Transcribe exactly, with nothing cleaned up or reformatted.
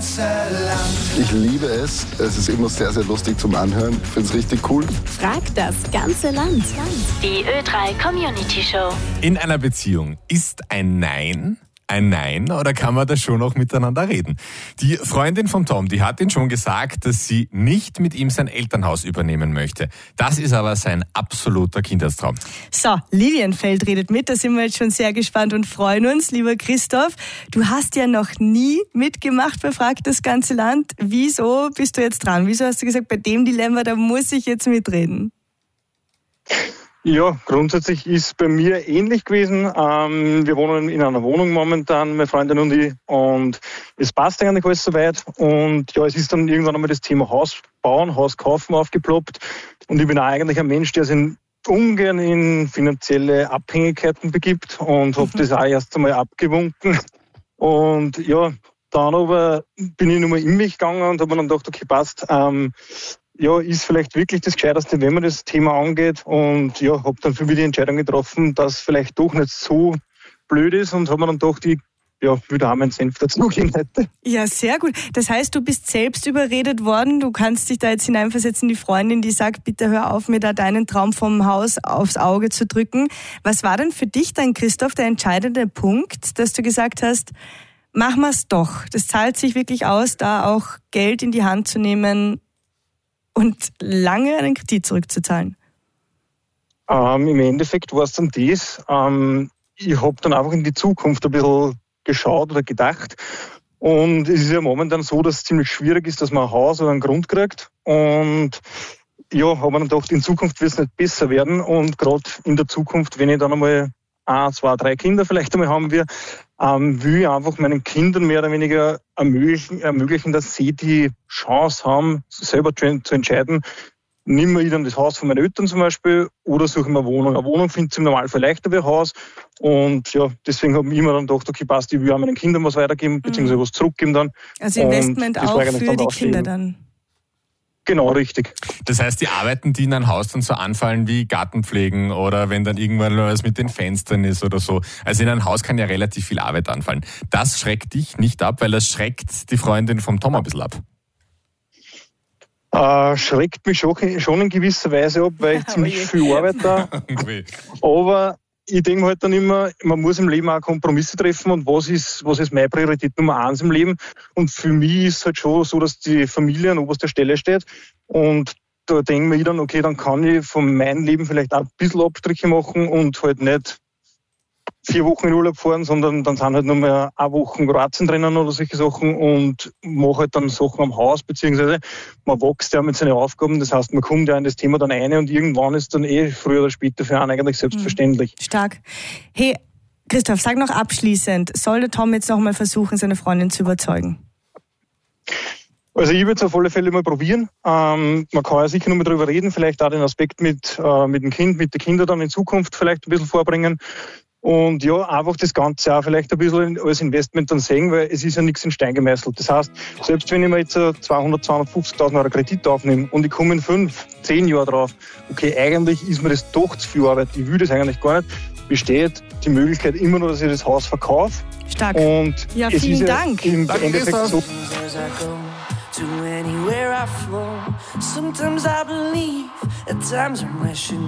ganze Land. Ich liebe es. Es ist immer sehr, sehr lustig zum Anhören. Ich finde es richtig cool. Frag das ganze Land. Die Ö drei Community Show. In einer Beziehung ist ein Nein ein Nein oder kann man da schon noch miteinander reden? Die Freundin von Tom, die hat ihn schon gesagt, dass sie nicht mit ihm sein Elternhaus übernehmen möchte. Das ist aber sein absoluter Kindheitstraum. So, Lilienfeld redet mit, da sind wir jetzt schon sehr gespannt und freuen uns. Lieber Christoph, du hast ja noch nie mitgemacht bei Frag das ganze Land. Wieso bist du jetzt dran? Wieso hast du gesagt, bei dem Dilemma, da muss ich jetzt mitreden? Ja, grundsätzlich ist bei mir ähnlich gewesen. Ähm, wir wohnen in einer Wohnung momentan, meine Freundin und ich, und es passt eigentlich alles soweit. Und ja, es ist dann irgendwann einmal das Thema Haus bauen, Haus kaufen aufgeploppt. Und ich bin auch eigentlich ein Mensch, der sich ungern in finanzielle Abhängigkeiten begibt und habe das auch erst einmal abgewunken. Und ja, dann aber bin ich nochmal in mich gegangen und habe mir dann gedacht, okay, passt. Ähm, Ja, ist vielleicht wirklich das Gescheiterste, wenn man das Thema angeht. Und ja, habe dann für mich die Entscheidung getroffen, dass vielleicht doch nicht so blöd ist und habe mir dann doch die, ja, wieder auch meinen Senf dazugeben hätte. Ja, sehr gut. Das heißt, du bist selbst überredet worden. Du kannst dich da jetzt hineinversetzen, die Freundin, die sagt, bitte hör auf, mir da deinen Traum vom Haus aufs Auge zu drücken. Was war denn für dich dann, Christoph, der entscheidende Punkt, dass du gesagt hast, machen wir es doch. Das zahlt sich wirklich aus, da auch Geld in die Hand zu nehmen und lange einen Kredit zurückzuzahlen? Ähm, Im Endeffekt war es dann das. Ähm, ich habe dann einfach in die Zukunft ein bisschen geschaut oder gedacht. Und es ist ja momentan so, dass es ziemlich schwierig ist, dass man ein Haus oder einen Grund kriegt. Und ja, habe mir dann gedacht, in Zukunft wird es nicht besser werden. Und gerade in der Zukunft, wenn ich dann einmal ein, zwei, drei Kinder vielleicht einmal haben wir, ähm, will ich einfach meinen Kindern mehr oder weniger ermöglichen, ermöglichen, dass sie die Chance haben, selber zu, zu entscheiden, nimm ich dann das Haus von meinen Eltern zum Beispiel oder suche mir eine Wohnung. Eine Wohnung findet sich im Normalfall leichter wie ein Haus. Und ja, deswegen habe ich mir dann gedacht, okay, passt, ich will auch meinen Kindern was weitergeben, beziehungsweise was zurückgeben dann. Also Investment auch für die Kinder dann. Genau, richtig. Das heißt, die Arbeiten, die in ein Haus dann so anfallen wie Gartenpflegen oder wenn dann irgendwann was mit den Fenstern ist oder so. Also in ein Haus kann ja relativ viel Arbeit anfallen. Das schreckt dich nicht ab, weil das schreckt die Freundin vom Tom ein bisschen ab. Äh, schreckt mich schon, schon in gewisser Weise ab, weil ich ziemlich viel Arbeit da. Aber ich denke halt dann immer, man muss im Leben auch Kompromisse treffen und was ist, was ist meine Priorität Nummer eins im Leben? Und für mich ist es halt schon so, dass die Familie an oberster Stelle steht. Und da denke ich dann, okay, dann kann ich von meinem Leben vielleicht auch ein bisschen Abstriche machen und halt nicht vier Wochen in Urlaub fahren, sondern dann sind halt nur mehr eine Woche in Kroatien drinnen oder solche Sachen und mache halt dann Sachen am Haus, beziehungsweise man wächst ja mit seinen Aufgaben, das heißt, man kommt ja in das Thema dann rein und irgendwann ist dann eh früher oder später für einen eigentlich selbstverständlich. Stark. Hey, Christoph, sag noch abschließend, soll der Tom jetzt noch mal versuchen, seine Freundin zu überzeugen? Also ich würde es auf alle Fälle mal probieren. Ähm, man kann ja sicher noch mal drüber reden, vielleicht auch den Aspekt mit, äh, mit dem Kind, mit den Kindern dann in Zukunft vielleicht ein bisschen vorbringen. Und ja, einfach das Ganze auch vielleicht ein bisschen als Investment dann sehen, weil es ist ja nichts in Stein gemeißelt. Das heißt, selbst wenn ich mir jetzt zweihundert, zweihundertfünfzigtausend Euro Kredit aufnehme und ich komme in fünf, zehn Jahren drauf, okay, eigentlich ist mir das doch zu viel Arbeit, ich will das eigentlich gar nicht, besteht die Möglichkeit immer noch, dass ich das Haus verkaufe. Stark. Und ja, es vielen ist ja Dank. im Danke, Endeffekt so. To anywhere I flow. Sometimes I believe, at times I'm wishing.